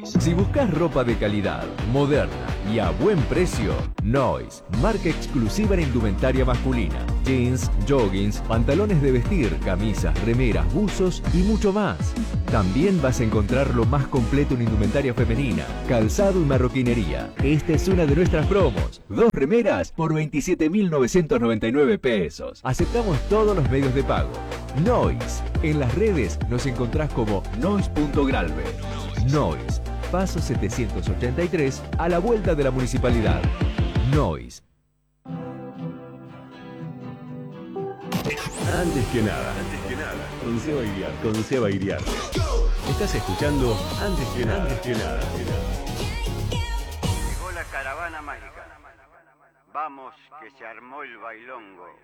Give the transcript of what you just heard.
Si buscas ropa de calidad, moderna y a buen precio, Noise, marca exclusiva en indumentaria masculina. Jeans, joggings, pantalones de vestir, camisas, remeras, buzos y mucho más. También vas a encontrar lo más completo en indumentaria femenina, calzado y marroquinería. Esta es una de nuestras promos. 2 remeras por 27.999 pesos. Aceptamos todos los medios de pago. Noise. En las redes nos encontrás como noise.gralve. Noise. Paso 783 a la vuelta de la municipalidad. Noise. Antes que nada, con Seba Iriar. Estás escuchando Antes que nada. Llegó la caravana mágica. Vamos, que se armó el bailongo.